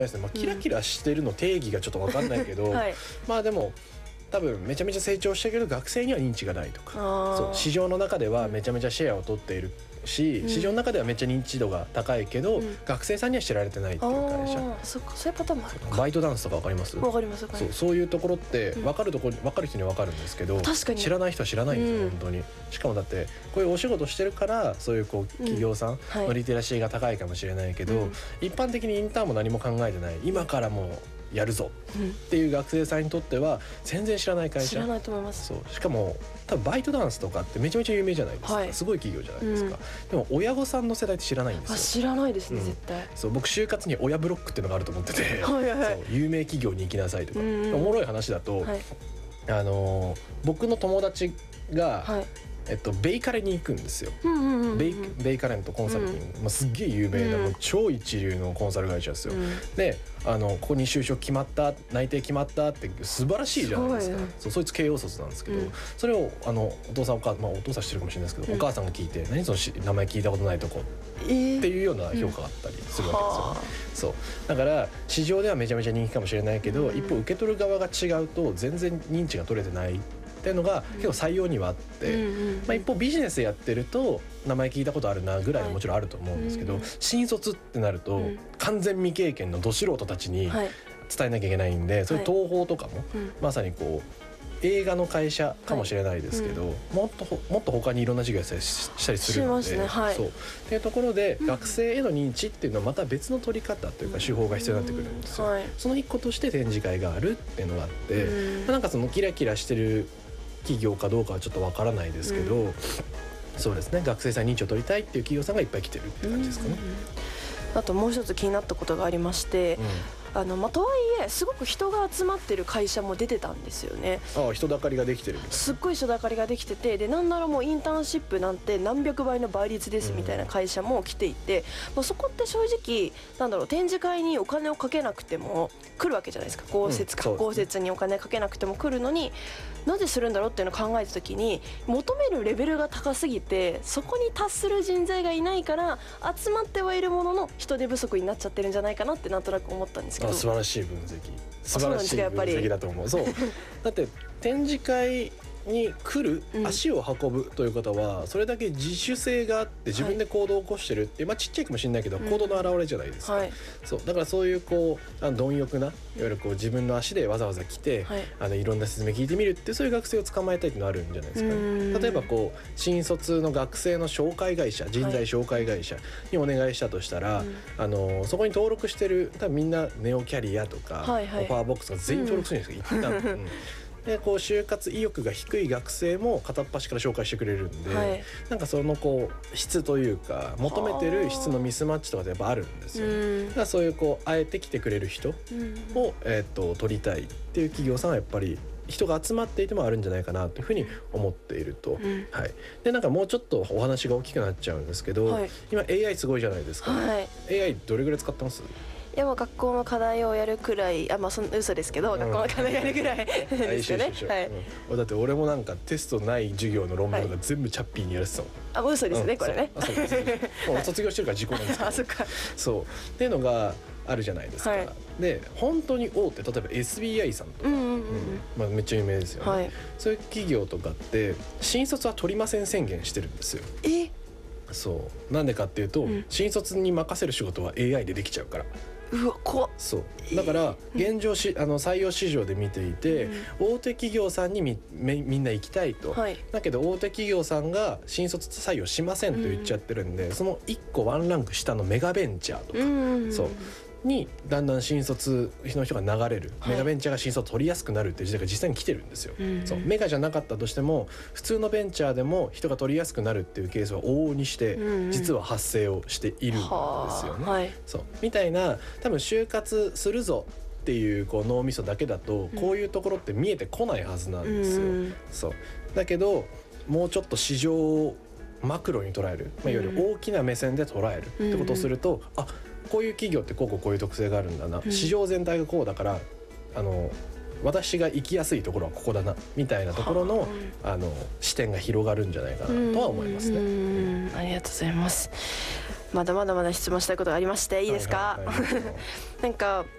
ですね、まあ、キラキラしてるの定義がちょっと分かんないけど、 はい、 まあでも多分めちゃめちゃ成長したけど学生には認知がないとか、そう市場の中ではめちゃめちゃシェアを取っているし、市場の中ではめっちゃ認知度が高いけど、学生さんには知られてないっていう会社。 そっか、そういうパターンもあるか。 バイトダンスとか分かります？ 分かります。 そういうところって分かる人には分かるんですけど、 確かに知らない人は知らないんですよ、本当に。しかもだってこういうお仕事してるからそういうこう企業さんのリテラシーが高いかもしれないけど、一般的にインターンも何も考えてない、今からもうやるぞっていう学生さんにとっては全然知らない会社。 知らないと思います。 そう、しかも多分バイトダンスとかってめちゃめちゃ有名じゃないですか、はい、すごい企業じゃないですか、でも親御さんの世代って知らないんですよ。 知らないですね、絶対。 そう僕就活に親ブロックっていうのがあると思ってて、そう有名企業に行きなさいとか、おもろい話だと、僕の友達が、ベイカレに行くんですよ。ベイカレントコンサルティング、すっげえ有名な、もう超一流のコンサル会社ですよ。でここに就職決まった、内定決まったって素晴らしいじゃないですか。そいつ慶応卒なんですけど、それをお父さんお母さん、お父さん知ってるかもしれないですけど、お母さんが聞いて、何その名前聞いたことないとこっていうような評価があったりするわけですよね。そうだから市場ではめちゃめちゃ人気かもしれないけど、一方受け取る側が違うと全然認知が取れてないっていうのが結構採用にはあって、一方ビジネスやってると名前聞いたことあるなぐらいもちろんあると思うんですけど、新卒ってなると完全未経験のど素人たちに伝えなきゃいけないんで、そういう東宝とかもまさにこう映画の会社かもしれないですけど、もっと他にいろんな事業したりするので、そうっていうところで学生への認知っていうのはまた別の取り方というか手法が必要になってくるんですよ。その一個として展示会があるっていうのがあって、なんかそのキラキラしてる企業かどうかはちょっとわからないですけど、そうですね、学生さん認知を取りたいっていう企業さんがいっぱい来てるって感じですかね。 あともう一つ気になったことがありまして、とはいえすごく人が集まってる会社も出てたんですよね。 人だかりができてるみたいな。 すっごい人だかりができてて、でなんならもうインターンシップなんて何百倍の倍率ですみたいな会社も来ていて、そこって正直展示会にお金をかけなくても来るわけじゃないですか。豪雪にお金かけなくても来るのに、なぜするんだろうっていうのを考えた時に、求めるレベルが高すぎてそこに達する人材がいないから集まってはいるものの人手不足になっちゃってるんじゃないかなってなんとなく思ったんですけど。 素晴らしい分析、素晴らしい分析だと思う。そうだって展示会に来る、足を運ぶという方はそれだけ自主性があって自分で行動を起こしてるっていう、ちっちゃいかもしれないけど行動の表れじゃないですか。そうだからそういう貪欲ないわゆる自分の足でわざわざ来て、いろんな説明聞いてみるって、そういう学生を捕まえたいっていうのあるんじゃないですかね。例えば新卒の学生の紹介会社、人材紹介会社にお願いしたとしたら、そこに登録してる多分みんなネオキャリアとか、オファーボックスとか全員登録するんですよ、一旦。で就活意欲が低い学生も片っ端から紹介してくれるんで、なんかその質というか求めてる質のミスマッチとかでやっぱあるんですよ、ね。だからそういうあえて来てくれる人を、取りたいっていう企業さんはやっぱり人が集まっていてもあるんじゃないかなというふうに思っていると、でなんかもうちょっとお話が大きくなっちゃうんですけど、今 AI すごいじゃないですか、AI どれぐらい使ってます？ いやもう学校の課題をやるくらい、その嘘ですけど、学校の課題やるくらいですよね。 だって俺もなんかテストない授業の論文が全部チャッピーにやらせたもん。 嘘ですね、これね。 卒業してるから時効なんですけど。そうっていうのがあるじゃないですか。で本当に大手、例えば SBI さんとか、めっちゃ有名ですよね。そういう企業とかって新卒は取りません宣言してるんですよ。そうなんでかっていうと、新卒に任せる仕事は AI でできちゃうから。 うわ怖っ。 そうだから現状採用市場で見ていて、大手企業さんにみんな行きたいと、だけど大手企業さんが新卒採用しませんと言っちゃってるんで、その1個ワンランク下のメガベンチャーとか、そうにだんだん新卒の人が流れる、メガベンチャーが新卒を取りやすくなるっていう時代が実際に来てるんですよ。そうメガじゃなかったとしても普通のベンチャーでも人が取りやすくなるっていうケースは往々にして実は発生をしているんですよね。そうみたいな、多分就活するぞっていう脳みそだけだとこういうところって見えてこないはずなんですよ。そうだけどもうちょっと市場をマクロに捉える、いわゆる大きな目線で捉えるってことをすると、こういう企業ってこういう特性があるんだな、市場全体がこうだから私が行きやすいところはここだなみたいなところの、視点が広がるんじゃないかなとは思いますね。 ありがとうございます。 まだまだ質問したいことがありましていいですか？なんか